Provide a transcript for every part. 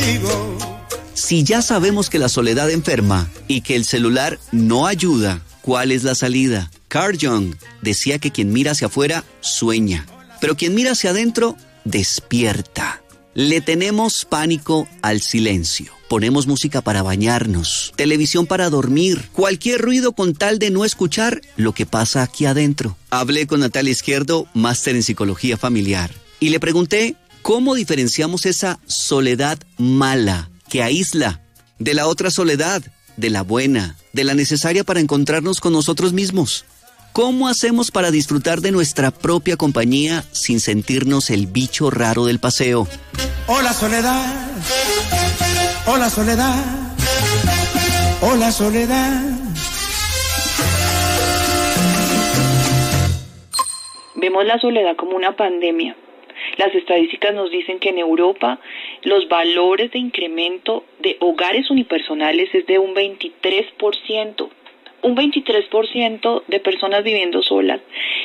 contigo. Si ya sabemos que la soledad enferma y que el celular no ayuda, ¿cuál es la salida? Carl Jung decía que quien mira hacia afuera sueña, pero quien mira hacia adentro despierta. Le tenemos pánico al silencio. Ponemos música para bañarnos, televisión para dormir, cualquier ruido con tal de no escuchar lo que pasa aquí adentro. Hablé con Natalia Izquierdo, máster en psicología familiar, y le pregunté cómo diferenciamos esa soledad mala que aísla de la otra soledad, de la buena, de la necesaria para encontrarnos con nosotros mismos. ¿Cómo hacemos para disfrutar de nuestra propia compañía sin sentirnos el bicho raro del paseo? Hola soledad, hola soledad, hola soledad. Vemos la soledad como una pandemia. Las estadísticas nos dicen que en Europa los valores de incremento de hogares unipersonales es de un 23%. Un 23% de personas viviendo solas,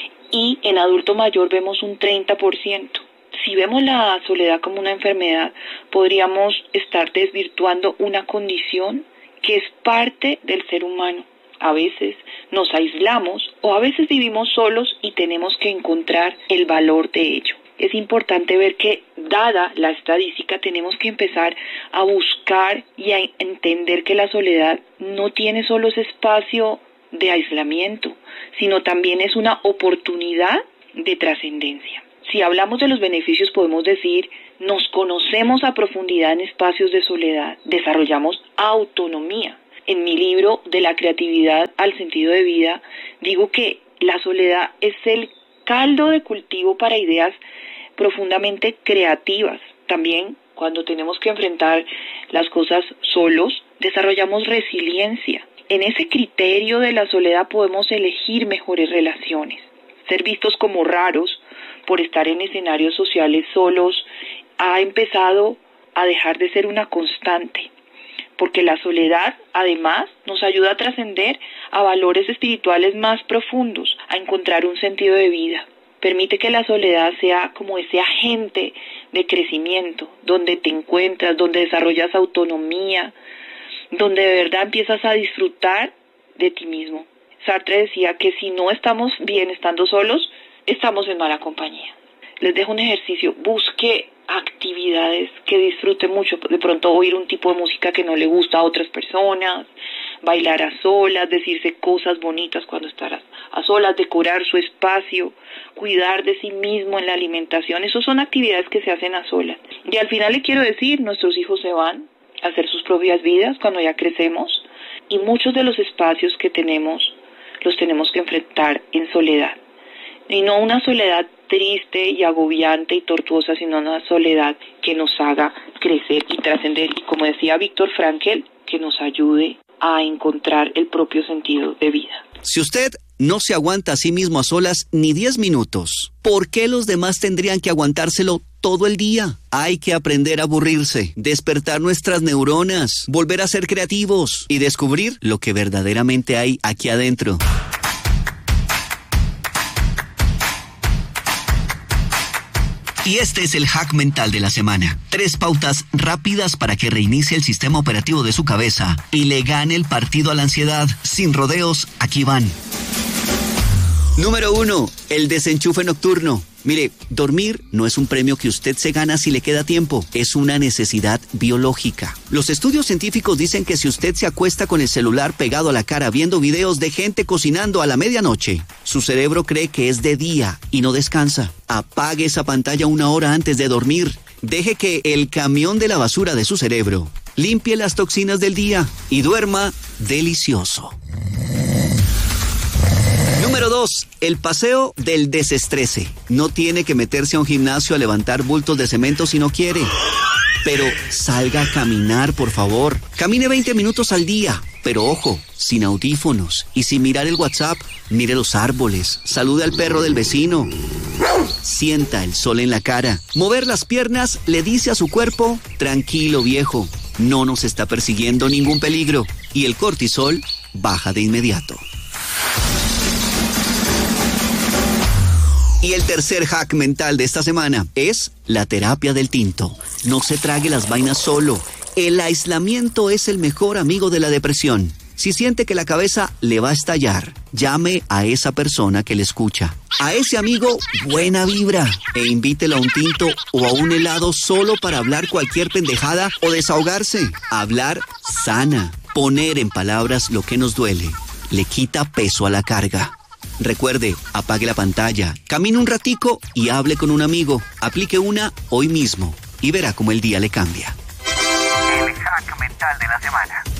y en adulto mayor vemos un 30%. Si vemos la soledad como una enfermedad, podríamos estar desvirtuando una condición que es parte del ser humano. A veces nos aislamos o a veces vivimos solos y tenemos que encontrar el valor de ello. Es importante ver que, dada la estadística, tenemos que empezar a buscar y a entender que la soledad no tiene solo ese espacio de aislamiento, sino también es una oportunidad de trascendencia. Si hablamos de los beneficios, podemos decir, nos conocemos a profundidad en espacios de soledad, desarrollamos autonomía. En mi libro De la creatividad al sentido de vida, digo que la soledad es el caldo de cultivo para ideas profundamente creativas. También, cuando tenemos que enfrentar las cosas solos, desarrollamos resiliencia. En ese criterio de la soledad podemos elegir mejores relaciones. Ser vistos como raros por estar en escenarios sociales solos ha empezado a dejar de ser una constante, porque la soledad, además, nos ayuda a trascender a valores espirituales más profundos, a encontrar un sentido de vida. Permite que la soledad sea como ese agente de crecimiento, donde te encuentras, donde desarrollas autonomía, donde de verdad empiezas a disfrutar de ti mismo. Sartre decía que si no estamos bien estando solos, estamos en mala compañía. Les dejo un ejercicio: busque actividades que disfrute mucho. De pronto oír un tipo de música que no le gusta a otras personas, bailar a solas, decirse cosas bonitas cuando estarás a solas, decorar su espacio, cuidar de sí mismo en la alimentación. Esas son actividades que se hacen a solas. Y al final le quiero decir, nuestros hijos se van a hacer sus propias vidas cuando ya crecemos, y muchos de los espacios que tenemos los tenemos que enfrentar en soledad. Y no una soledad triste y agobiante y tortuosa, sino una soledad que nos haga crecer y trascender. Y como decía Víctor Frankl, que nos ayude a encontrar el propio sentido de vida. Si usted no se aguanta a sí mismo a solas ni 10 minutos, ¿por qué los demás tendrían que aguantárselo todo el día? Hay que aprender a aburrirse, despertar nuestras neuronas, volver a ser creativos y descubrir lo que verdaderamente hay aquí adentro. Y este es el hack mental de la semana. 3 pautas rápidas para que reinicie el sistema operativo de su cabeza y le gane el partido a la ansiedad. Sin rodeos, aquí van. Número 1, el desenchufe nocturno. Mire, dormir no es un premio que usted se gana si le queda tiempo, es una necesidad biológica. Los estudios científicos dicen que si usted se acuesta con el celular pegado a la cara viendo videos de gente cocinando a la medianoche, su cerebro cree que es de día y no descansa. Apague esa pantalla 1 hora antes de dormir. Deje que el camión de la basura de su cerebro limpie las toxinas del día y duerma delicioso. Número 2, el paseo del desestrese. No tiene que meterse a un gimnasio a levantar bultos de cemento si no quiere. Pero salga a caminar, por favor. Camine 20 minutos al día. Pero ojo, sin audífonos y sin mirar el WhatsApp. Mire los árboles, salude al perro del vecino. Sienta el sol en la cara. Mover las piernas le dice a su cuerpo: tranquilo, viejo, no nos está persiguiendo ningún peligro. Y el cortisol baja de inmediato. Y el tercer hack mental de esta semana es la terapia del tinto. No se trague las vainas solo. El aislamiento es el mejor amigo de la depresión. Si siente que la cabeza le va a estallar, llame a esa persona que le escucha. A ese amigo, buena vibra. E invítelo a un tinto o a un helado solo para hablar cualquier pendejada o desahogarse. Hablar sana. Poner en palabras lo que nos duele. Le quita peso a la carga. Recuerde, apague la pantalla, camine un ratico y hable con un amigo. Aplique una hoy mismo y verá cómo el día le cambia. El hack mental de la semana.